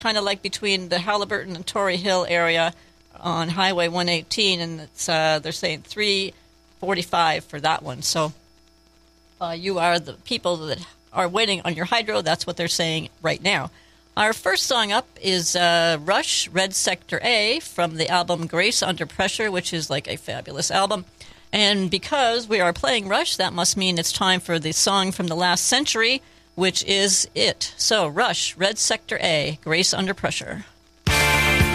kind of like between the Halliburton and Torrey Hill area on Highway 118, and it's they're saying 345 for that one. So you are the people that are waiting on your hydro. That's what they're saying right now. Our first song up is Rush, Red Sector A, from the album Grace Under Pressure, which is like a fabulous album. And because we are playing Rush, that must mean it's time for the song from the last century, which is it. So Rush, Red Sector A, Grace Under Pressure.